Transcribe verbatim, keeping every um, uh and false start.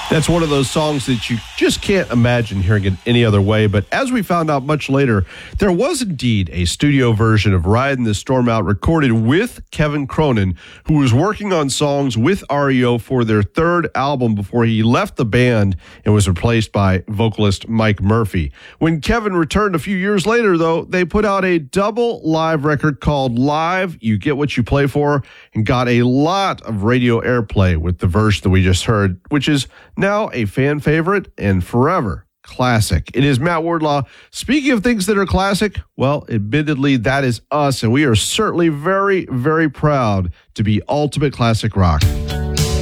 That's one of those songs that you just can't imagine hearing it any other way. But as we found out much later, there was indeed a studio version of Riding the Storm Out recorded with Kevin Cronin, who was working on songs with R E O for their third album before he left the band and was replaced by vocalist Mike Murphy. When Kevin returned a few years later, though, they put out a double live record called Live, You Get What You Play For, and got a lot of radio airplay with the version that we just heard, which is now a fan favorite and forever classic. It is Matt Wardlaw. Speaking of things that are classic, well, admittedly, that is us, and we are certainly very, very proud to be Ultimate Classic Rock.